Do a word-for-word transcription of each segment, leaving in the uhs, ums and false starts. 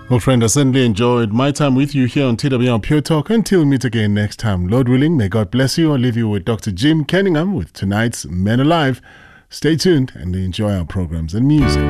Well, friend, I certainly enjoyed my time with you here on T W R Pure Talk. Until we meet again next time, Lord willing, may God bless you. I'll leave you with Doctor Jim Kenningham with tonight's Men Alive. Stay tuned and enjoy our programs and music.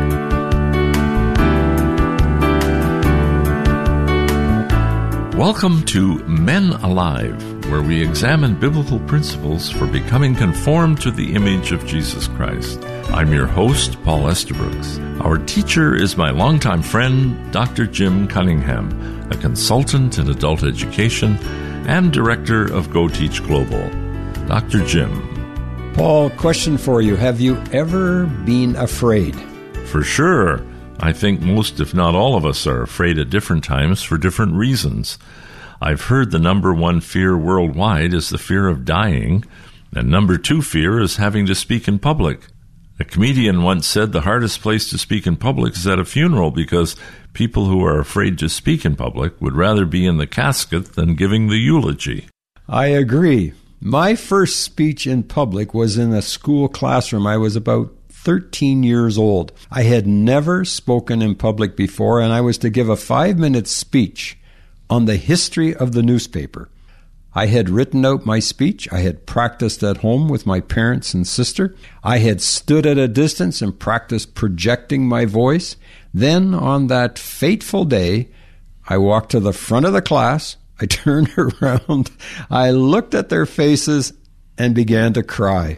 Welcome to Men Alive, where we examine biblical principles for becoming conformed to the image of Jesus Christ. I'm your host, Paul Estabrooks. Our teacher is my longtime friend, Doctor Jim Cunningham, a consultant in adult education and director of Go Teach Global. Doctor Jim. Paul, question for you. Have you ever been afraid? For sure. I think most, if not all of us, are afraid at different times for different reasons. I've heard the number one fear worldwide is the fear of dying, and number two fear is having to speak in public. A comedian once said the hardest place to speak in public is at a funeral because people who are afraid to speak in public would rather be in the casket than giving the eulogy. I agree. My first speech in public was in a school classroom. I was about thirteen years old. I had never spoken in public before, and I was to give a five-minute speech on the history of the newspaper. I had written out my speech. I had practiced at home with my parents and sister. I had stood at a distance and practiced projecting my voice. Then, on that fateful day, I walked to the front of the class. I turned around. I looked at their faces and began to cry.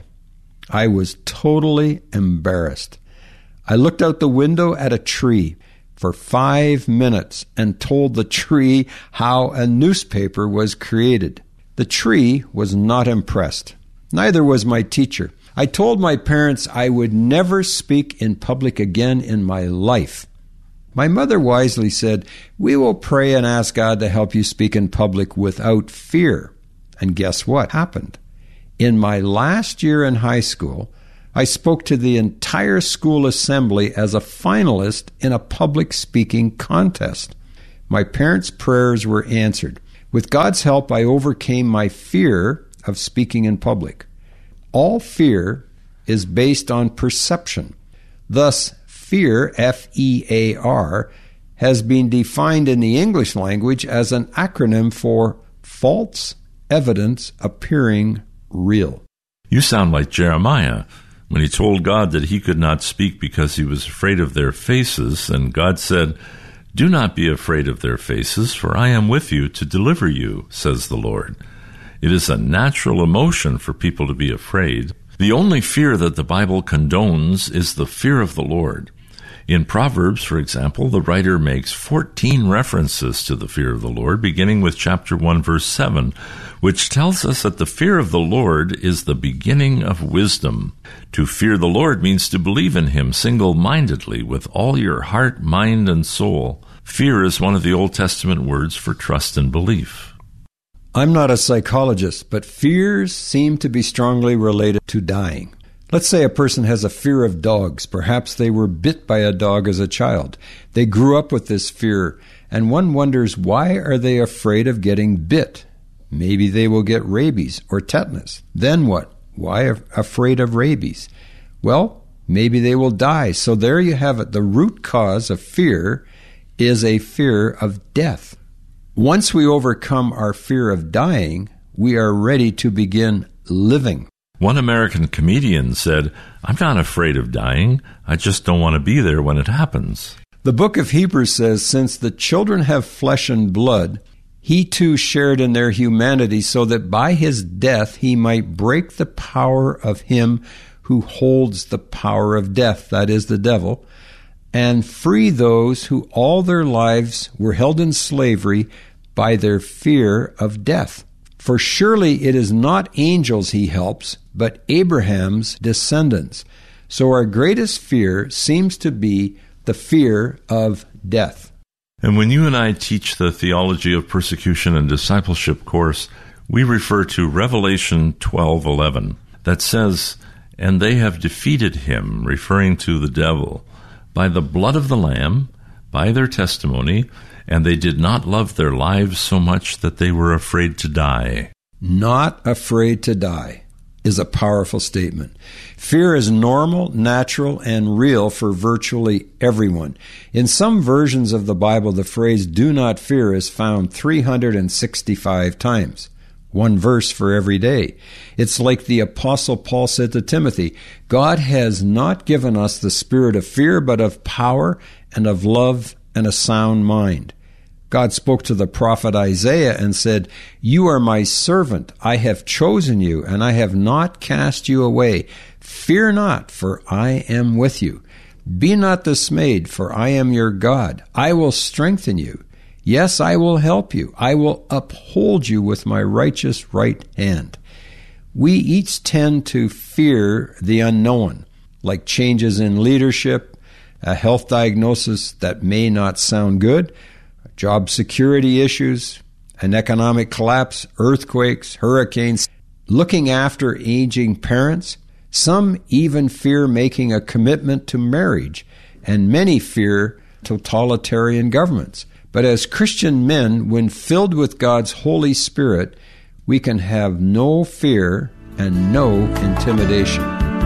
I was totally embarrassed. I looked out the window at a tree for five minutes and told the tree how a newspaper was created. The tree was not impressed. Neither was my teacher. I told my parents I would never speak in public again in my life. My mother wisely said, "We will pray and ask God to help you speak in public without fear." And guess what happened? In my last year in high school, I spoke to the entire school assembly as a finalist in a public speaking contest. My parents' prayers were answered. With God's help, I overcame my fear of speaking in public. All fear is based on perception. Thus, fear, F E A R, has been defined in the English language as an acronym for false evidence appearing real. You sound like Jeremiah when he told God that he could not speak because he was afraid of their faces, and God said, "Do not be afraid of their faces, for I am with you to deliver you, says the Lord." It is a natural emotion for people to be afraid. The only fear that the Bible condones is the fear of the Lord. In Proverbs, for example, the writer makes fourteen references to the fear of the Lord, beginning with chapter one, verse seven, which tells us that the fear of the Lord is the beginning of wisdom. To fear the Lord means to believe in him single-mindedly with all your heart, mind, and soul. Fear is one of the Old Testament words for trust and belief. I'm not a psychologist, but fears seem to be strongly related to dying. Let's say a person has a fear of dogs. Perhaps they were bit by a dog as a child. They grew up with this fear, and one wonders, why are they afraid of getting bit? Maybe they will get rabies or tetanus. Then what? Why are afraid of rabies? Well, maybe they will die. So there you have it. The root cause of fear is a fear of death. Once we overcome our fear of dying, we are ready to begin living. One American comedian said, "I'm not afraid of dying. I just don't want to be there when it happens." The book of Hebrews says, "Since the children have flesh and blood, he too shared in their humanity, so that by his death he might break the power of him who holds the power of death," that is the devil, "and free those who all their lives were held in slavery by their fear of death. For surely it is not angels he helps, but Abraham's descendants." So our greatest fear seems to be the fear of death. And when you and I teach the Theology of Persecution and Discipleship course, we refer to Revelation twelve eleven that says, "And they have defeated him," referring to the devil, "by the blood of the Lamb, by their testimony, and they did not love their lives so much that they were afraid to die." Not afraid to die. is a powerful statement. Fear is normal, natural, and real for virtually everyone. In some versions of the Bible, the phrase "do not fear" is found three hundred sixty-five times. One verse for every day. It's like the Apostle Paul said to Timothy, God has not given us the spirit of fear, but of power and of love and a sound mind. God spoke to the prophet Isaiah and said, You are my servant. I have chosen you, and I have not cast you away. Fear not, for I am with you. Be not dismayed, for I am your God. I will strengthen you. Yes, I will help you. I will uphold you with my righteous right hand. We each tend to fear the unknown, like changes in leadership, a health diagnosis that may not sound good, job security issues, an economic collapse, earthquakes, hurricanes, looking after aging parents. Some even fear making a commitment to marriage, and many fear totalitarian governments. But as Christian men, when filled with God's Holy Spirit, we can have no fear and no intimidation.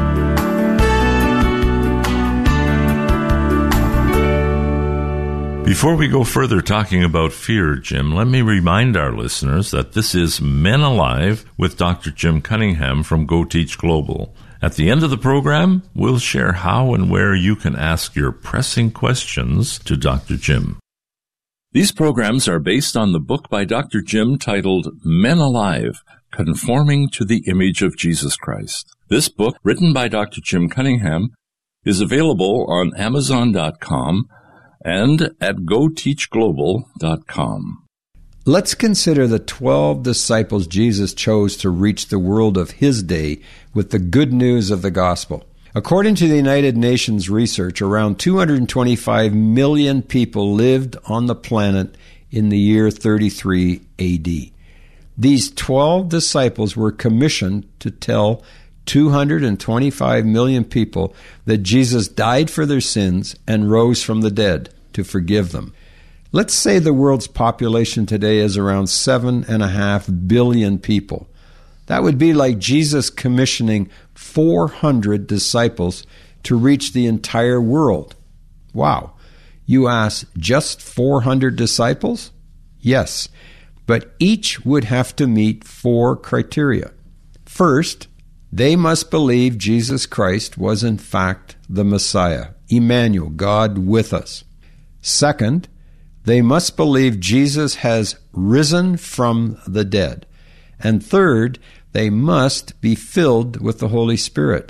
Before we go further talking about fear, Jim, let me remind our listeners that this is Men Alive with Doctor Jim Cunningham from Go Teach Global. At the end of the program, we'll share how and where you can ask your pressing questions to Doctor Jim. These programs are based on the book by Doctor Jim titled Men Alive, Conforming to the Image of Jesus Christ. This book, written by Doctor Jim Cunningham, is available on Amazon dot com and at Go Teach Global dot com. Let's consider the twelve disciples Jesus chose to reach the world of his day with the good news of the gospel. According to the United Nations research, around two hundred twenty-five million people lived on the planet in the year thirty-three A D. These twelve disciples were commissioned to tell two hundred twenty-five million people that Jesus died for their sins and rose from the dead to forgive them. Let's say the world's population today is around seven and a half billion people. That would be like Jesus commissioning four hundred disciples to reach the entire world. Wow. You ask, just four hundred disciples? Yes, but each would have to meet four criteria. First, they must believe Jesus Christ was in fact the Messiah, Emmanuel, God with us. Second, they must believe Jesus has risen from the dead. And third, they must be filled with the Holy Spirit.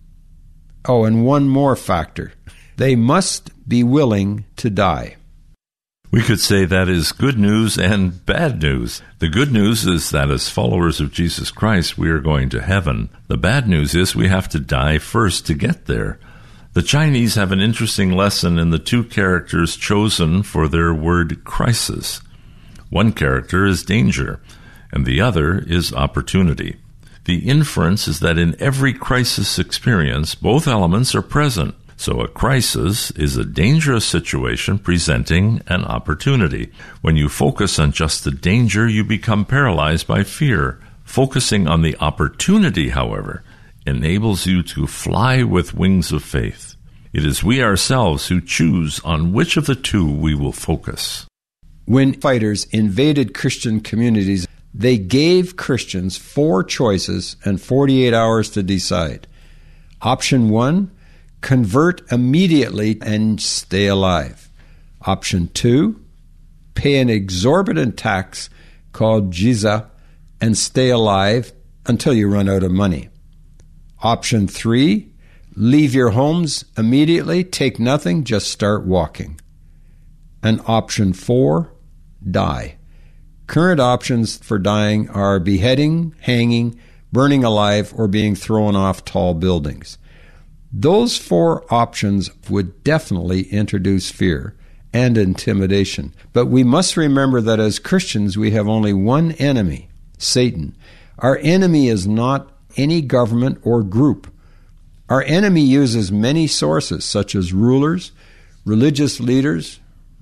Oh, and one more factor. They must be willing to die. We could say that is good news and bad news. The good news is that as followers of Jesus Christ, we are going to heaven. The bad news is we have to die first to get there. The Chinese have an interesting lesson in the two characters chosen for their word crisis. One character is danger, and the other is opportunity. The inference is that in every crisis experience, both elements are present. So a crisis is a dangerous situation presenting an opportunity. When you focus on just the danger, you become paralyzed by fear. Focusing on the opportunity, however, enables you to fly with wings of faith. It is we ourselves who choose on which of the two we will focus. When fighters invaded Christian communities, they gave Christians four choices and forty-eight hours to decide. Option one, convert immediately and stay alive. Option two, pay an exorbitant tax called jizya and stay alive until you run out of money. Option three, leave your homes immediately, take nothing, just start walking. And option four, die. Current options for dying are beheading, hanging, burning alive, or being thrown off tall buildings. Those four options would definitely introduce fear and intimidation. But we must remember that as Christians, we have only one enemy, Satan. Our enemy is not any government or group. Our enemy uses many sources, such as rulers, religious leaders,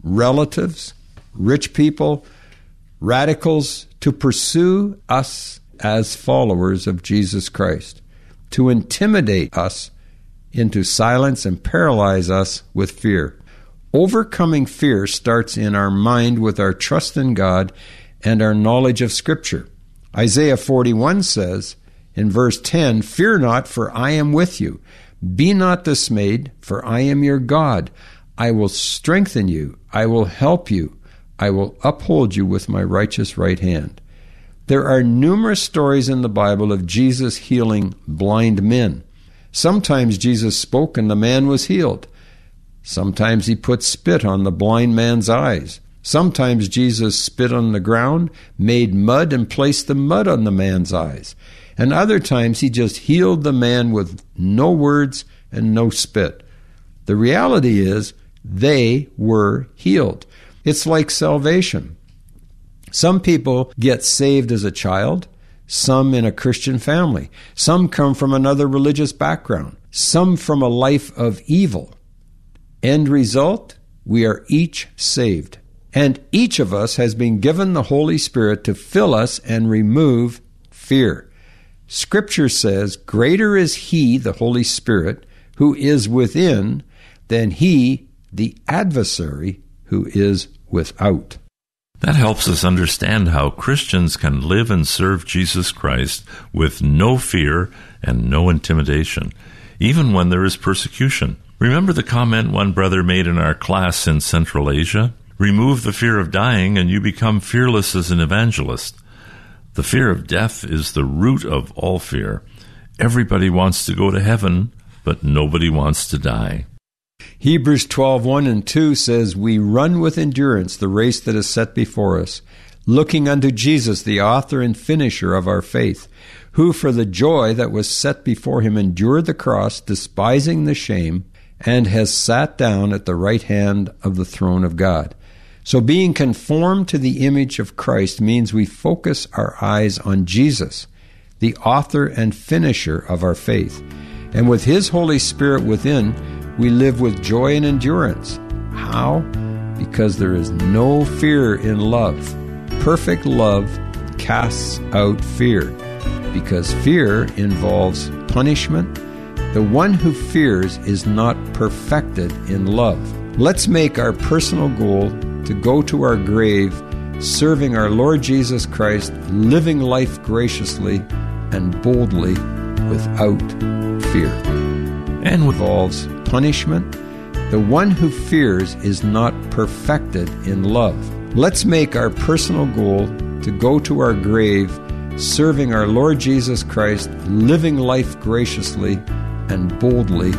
relatives, rich people, radicals, to pursue us as followers of Jesus Christ, to intimidate us into silence and paralyze us with fear. Overcoming fear starts in our mind with our trust in God and our knowledge of Scripture. Isaiah forty-one says, in verse ten, "Fear not, for I am with you. Be not dismayed, for I am your God. I will strengthen you. I will help you. I will uphold you with my righteous right hand." There are numerous stories in the Bible of Jesus healing blind men. Sometimes Jesus spoke and the man was healed. Sometimes he put spit on the blind man's eyes. Sometimes Jesus spit on the ground, made mud, and placed the mud on the man's eyes. And other times he just healed the man with no words and no spit. The reality is they were healed. It's like salvation. Some people get saved as a child, some in a Christian family. Some come from another religious background, some from a life of evil. End result, we are each saved. And each of us has been given the Holy Spirit to fill us and remove fear. Scripture says, "Greater is He, the Holy Spirit, who is within, than he, the adversary, who is without." That helps us understand how Christians can live and serve Jesus Christ with no fear and no intimidation, even when there is persecution. Remember the comment one brother made in our class in Central Asia? Remove the fear of dying and you become fearless as an evangelist. The fear of death is the root of all fear. Everybody wants to go to heaven, but nobody wants to die. Hebrews twelve, one and two says, "We run with endurance the race that is set before us, looking unto Jesus, the author and finisher of our faith, who for the joy that was set before him endured the cross, despising the shame, and has sat down at the right hand of the throne of God." So being conformed to the image of Christ means we focus our eyes on Jesus, the author and finisher of our faith. And with His Holy Spirit within, we live with joy and endurance. How? Because there is no fear in love. Perfect love casts out fear, because fear involves punishment. The one who fears is not perfected in love. Let's make our personal goal to go to our grave serving our Lord Jesus Christ, living life graciously and boldly without fear. And involves punishment. The one who fears is not perfected in love. Let's make our personal goal to go to our grave serving our Lord Jesus Christ, living life graciously and boldly